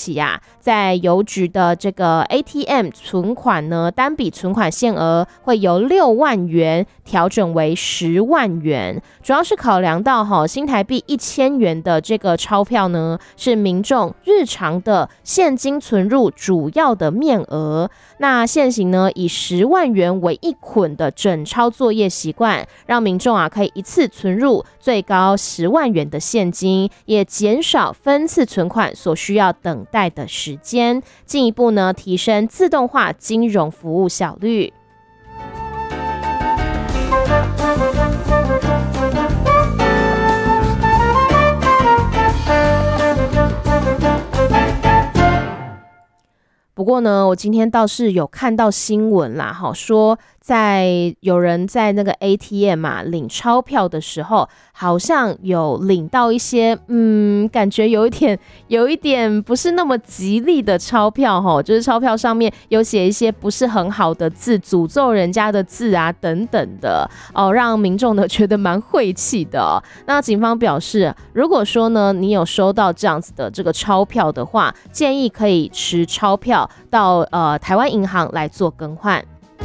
起啊，在邮局的这个 ATM 存款呢，单笔存款限额会由6万元调整为10万元，主要是考量到新台币1000元的这个钞票呢，是民众日常的现金存入主要的面额。那现行呢，以10万元为一捆的整钞作业习惯，让民众可以一次存入最高10万元的现金，也减少分次存款所需要等待的时间，进一步呢提升自动化金融服务效率。不过呢，我今天倒是有看到新闻啦，说有人在那个 ATM 领钞票的时候，好像有领到一些感觉有一点不是那么吉利的钞票，就是钞票上面有写一些不是很好的字，诅咒人家的字啊等等的让民众呢觉得蛮晦气的那警方表示，如果说呢你有收到这样子的这个钞票的话，建议可以持钞票到台湾银行来做更换。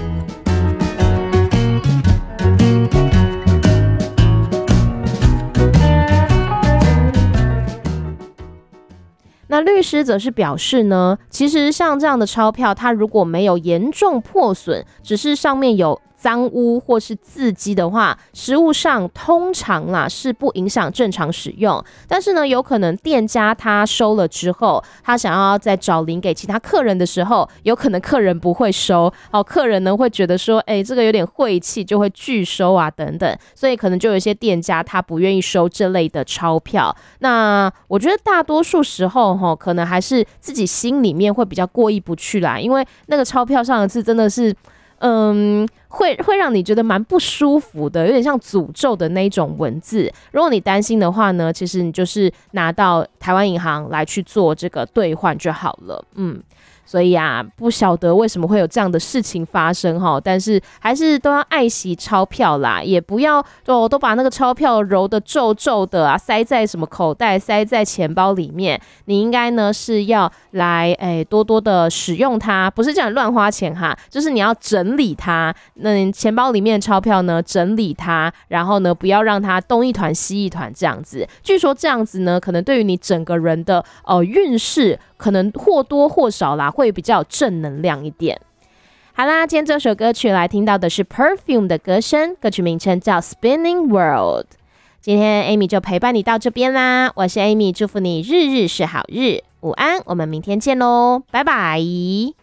那律师则是表示呢，其实像这样的钞票，它如果没有严重破损，只是上面有脏污或是字迹的话，实务上通常是不影响正常使用。但是呢，有可能店家他收了之后，他想要再找零给其他客人的时候，有可能客人不会收客人呢会觉得说这个有点晦气，就会拒收啊等等，所以可能就有一些店家他不愿意收这类的钞票。那我觉得大多数时候可能还是自己心里面会比较过意不去啦，因为那个钞票上的字真的是会让你觉得蛮不舒服的，有点像诅咒的那种文字。如果你担心的话呢，其实你就是拿到台湾银行来去做这个兑换就好了。所以不晓得为什么会有这样的事情发生但是还是都要爱惜钞票啦，也不要都把那个钞票揉得皱皱的塞在什么口袋，塞在钱包里面。你应该呢是要来多多的使用它，不是叫你乱花钱就是你要整理它。那你钱包里面的钞票呢，整理它，然后呢不要让它东一团西一团这样子。据说这样子呢，可能对于你整个人的运势可能或多或少会比较正能量一点。好啦，今天这首歌曲来听到的是 Perfume 的歌声，歌曲名称叫 Spinning World。 今天 Amy 就陪伴你到这边啦，我是 Amy， 祝福你日日是好日，午安，我们明天见咯，拜拜。